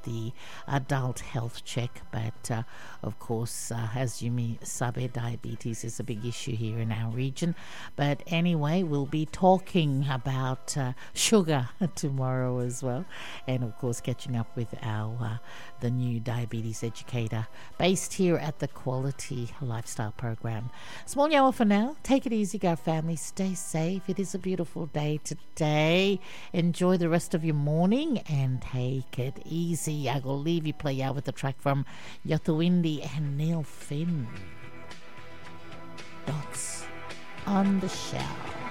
the adult health check. But of course, as you may sabe, diabetes is a big issue here in our region. But anyway, we'll be talking about sugar tomorrow as well, and of course catching up with our the new diabetes educator based here at the Quality Lifestyle Program. Small yawa for now. Take it easy, our family. Stay safe. It is a beautiful day today. Enjoy the rest of your morning and take it easy. I will leave you play out with the track from Yothuindi and Neil Finn. Dots on the Shelf.